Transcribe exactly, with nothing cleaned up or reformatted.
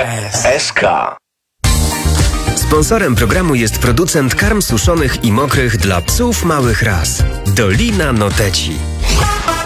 S K. Sponsorem programu jest producent karm suszonych i mokrych dla psów małych ras. Dolina Noteci.